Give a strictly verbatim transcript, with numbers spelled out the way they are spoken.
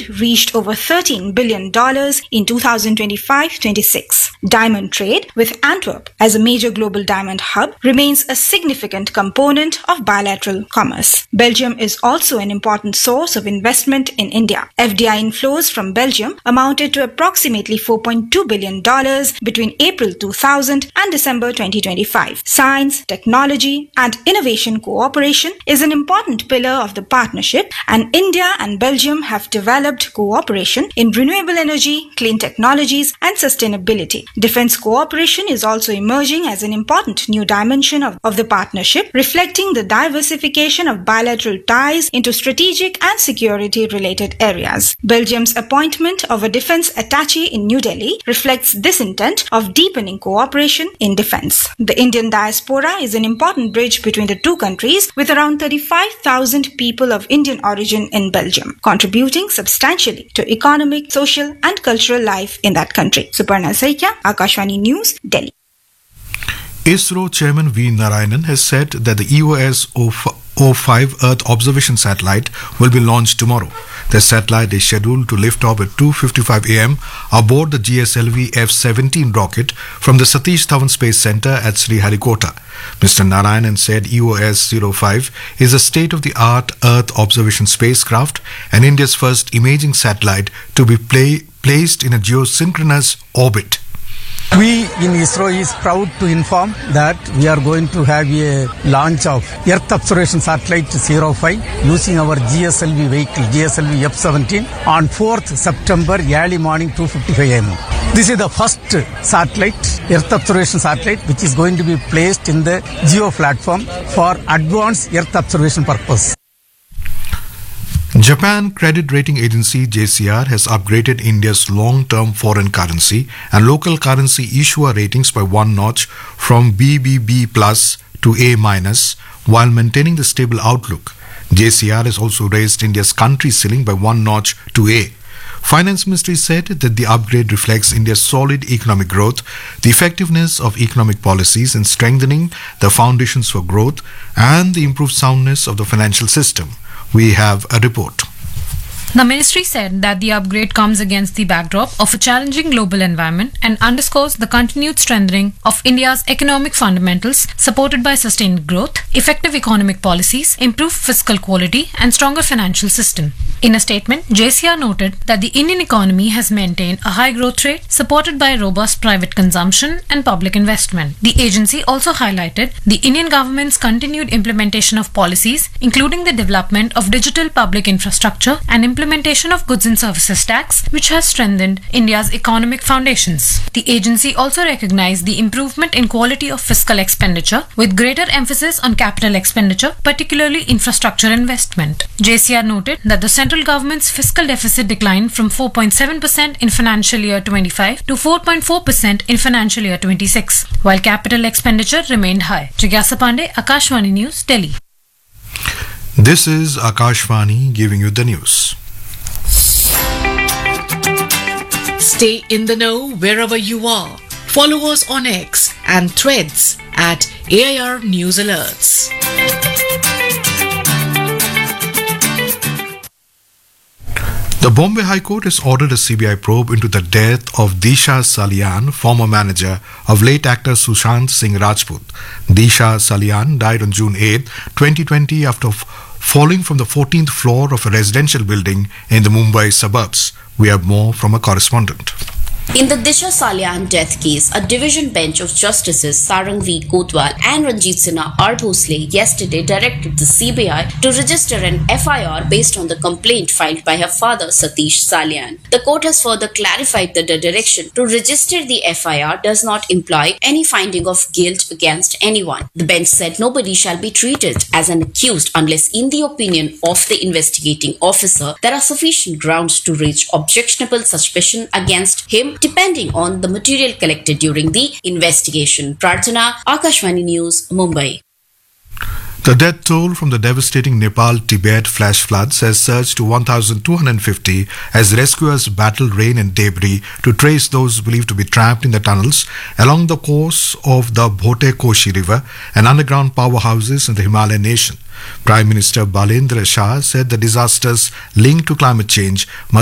trade reached over thirteen billion dollars in two thousand twenty-five twenty-six. Diamond trade, with Antwerp as a major global diamond hub, remains a significant component of bilateral commerce. Belgium is also an important source of investment in India. F D I inflows from Belgium amounted to approximately four point two billion dollars between April two thousand and December twenty twenty-five. Science, technology, and innovation cooperation is an important pillar of the partnership, and India and Belgium have developed cooperation in renewable energy, clean technologies, and sustainability. Defense cooperation is also emerging as an important new dimension of, of the partnership, reflecting the diversification of bilateral ties into strategic and security-related areas. Belgium's appointment of a defense attaché in New Delhi reflects this intent of deepening cooperation in defense. The Indian diaspora is an important bridge between the two countries, with around thirty-five thousand people of Indian origin in Belgium, contributing substantially to economic, social, and cultural life in that country. Suparna Saikia, Akashvani News, Delhi. ISRO Chairman V. Narayanan has said that the E O S zero five Earth Observation Satellite will be launched tomorrow. The satellite is scheduled to lift off at two fifty-five a m aboard the G S L V F seventeen rocket from the Satish Dhawan Space Center at Sriharikota. Mister Narayanan said E O S zero five is a state-of-the-art Earth observation spacecraft and India's first imaging satellite to be play, placed in a geosynchronous orbit. We in ISRO is proud to inform that we are going to have a launch of Earth Observation Satellite zero five using our G S L V vehicle, G S L V F seventeen, on fourth September early morning two fifty-five a m This is the first satellite, Earth Observation Satellite, which is going to be placed in the geo platform for advanced Earth observation purpose. Japan Credit Rating Agency J C R has upgraded India's long-term foreign currency and local currency issuer ratings by one notch from B B B plus to A minus while maintaining the stable outlook. J C R has also raised India's country ceiling by one notch to A. Finance Ministry said that the upgrade reflects India's solid economic growth, the effectiveness of economic policies in strengthening the foundations for growth, and the improved soundness of the financial system. We have a report. The ministry said that the upgrade comes against the backdrop of a challenging global environment and underscores the continued strengthening of India's economic fundamentals supported by sustained growth, effective economic policies, improved fiscal quality, and stronger financial system. In a statement, J C R noted that the Indian economy has maintained a high growth rate supported by robust private consumption and public investment. The agency also highlighted the Indian government's continued implementation of policies, including the development of digital public infrastructure and implementation of goods and services tax, which has strengthened India's economic foundations. The agency also recognized the improvement in quality of fiscal expenditure with greater emphasis on capital expenditure, particularly infrastructure investment. J C R noted that the central government's fiscal deficit declined from four point seven percent in financial year twenty-five to four point four percent in financial year twenty-six, while capital expenditure remained high. Jigyasa Pandey, Akashvani News, Delhi. This is Akashvani giving you the news. Stay in the know wherever you are. Follow us on X and Threads at A I R News Alerts. The Bombay High Court has ordered a C B I probe into the death of Disha Salian, former manager of late actor Sushant Singh Rajput. Disha Salian died on June eighth, twenty twenty after f- falling from the fourteenth floor of a residential building in the Mumbai suburbs. We have more from a correspondent. In the Disha Salian death case, a division bench of Justices Sarang V. Kotwal and Ranjit Sinha R. Bhosle yesterday directed the C B I to register an F I R based on the complaint filed by her father Satish Salian. The court has further clarified that the direction to register the F I R does not imply any finding of guilt against anyone. The bench said nobody shall be treated as an accused unless, in the opinion of the investigating officer, there are sufficient grounds to raise objectionable suspicion against him, depending on the material collected during the investigation. Prarthana, Akashvani News, Mumbai. The death toll from the devastating Nepal-Tibet flash floods has surged to one thousand two hundred fifty as rescuers battle rain and debris to trace those believed to be trapped in the tunnels along the course of the Bhote Koshi River and underground powerhouses in the Himalayan nation. Prime Minister Balendra Shah said the disasters linked to climate change